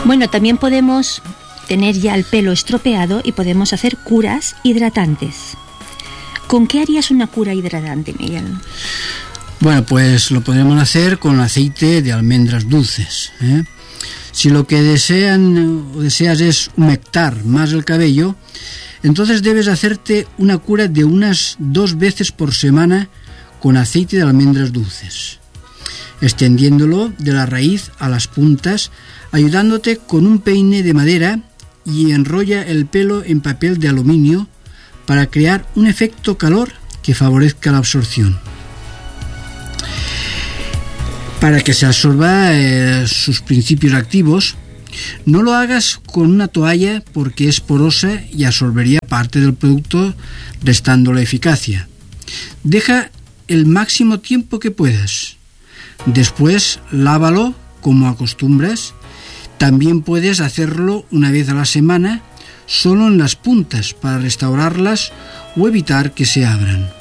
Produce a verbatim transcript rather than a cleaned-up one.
Bueno, también podemos tener ya el pelo estropeado y podemos hacer curas hidratantes. ¿Con qué harías una cura hidratante, Miguel? Bueno, pues lo podemos hacer con aceite de almendras dulces, ¿eh? Si lo que desean o deseas es humectar más el cabello, entonces debes hacerte una cura de unas dos veces por semana con aceite de almendras dulces, extendiéndolo de la raíz a las puntas, ayudándote con un peine de madera, y enrolla el pelo en papel de aluminio para crear un efecto calor que favorezca la absorción. Para que se absorba eh, sus principios activos, no lo hagas con una toalla porque es porosa y absorbería parte del producto, restando la eficacia. Deja el máximo tiempo que puedas. Después lávalo como acostumbras. También puedes hacerlo una vez a la semana, solo en las puntas, para restaurarlas o evitar que se abran.